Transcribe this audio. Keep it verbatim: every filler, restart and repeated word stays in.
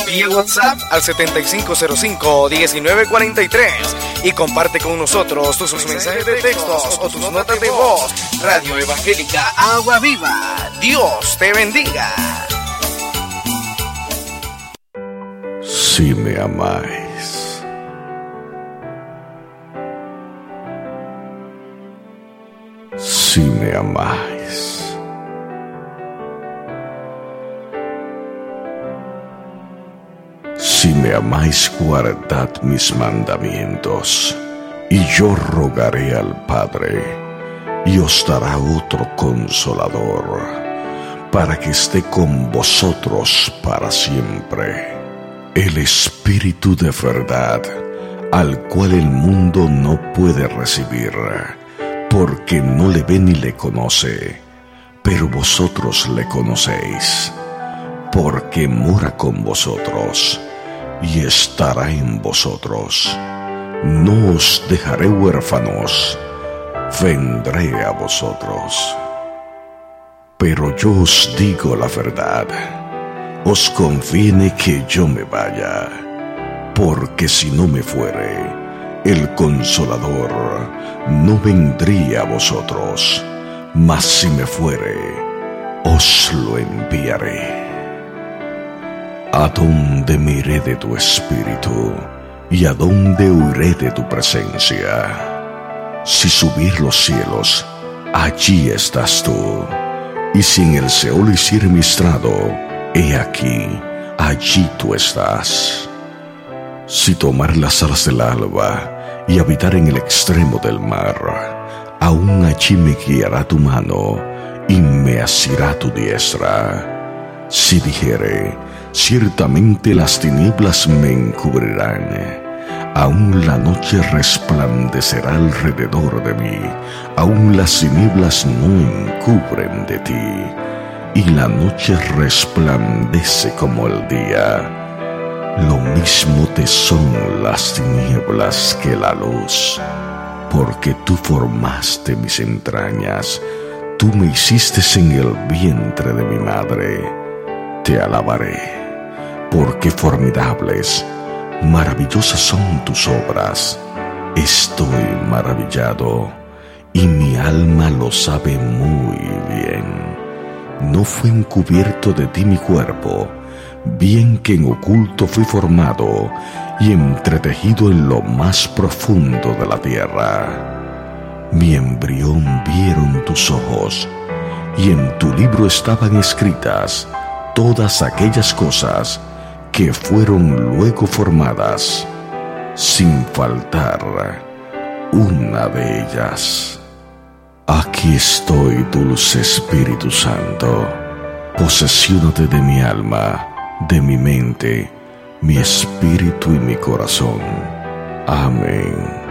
Envía WhatsApp al setenta y cinco cero cinco, diecinueve cuarenta y tres y comparte con nosotros tus mensajes de textos o tus notas de voz. Radio Evangélica Agua Viva. Dios te bendiga. Si me amáis, si me amáis, si me amáis, guardad mis mandamientos, y yo rogaré al Padre, y os dará otro consolador, para que esté con vosotros para siempre. El Espíritu de verdad, al cual el mundo no puede recibir, porque no le ve ni le conoce, pero vosotros le conocéis, porque mora con vosotros y estará en vosotros. No os dejaré huérfanos, vendré a vosotros. Pero yo os digo la verdad. Os conviene que yo me vaya, porque si no me fuere, el Consolador no vendría a vosotros, mas si me fuere, os lo enviaré. ¿A dónde me iré de tu espíritu, y a dónde huiré de tu presencia? Si subir los cielos, allí estás tú, y si en el Seol hiciere mi estrado, he aquí, allí tú estás. Si tomar las alas del alba y habitar en el extremo del mar, aún allí me guiará tu mano y me asirá tu diestra. Si dijere, ciertamente las tinieblas me encubrirán, aún la noche resplandecerá alrededor de mí, aún las tinieblas no encubren de ti, y la noche resplandece como el día. Lo mismo te son las tinieblas que la luz, porque tú formaste mis entrañas, tú me hiciste en el vientre de mi madre. Te alabaré, porque formidables, maravillosas son tus obras. Estoy maravillado, y mi alma lo sabe muy bien. No fue encubierto de ti mi cuerpo, bien que en oculto fui formado y entretejido en lo más profundo de la tierra. Mi embrión vieron tus ojos, y en tu libro estaban escritas todas aquellas cosas que fueron luego formadas, sin faltar una de ellas. Aquí estoy, dulce Espíritu Santo, posesiónate de mi alma, de mi mente, mi espíritu y mi corazón. Amén.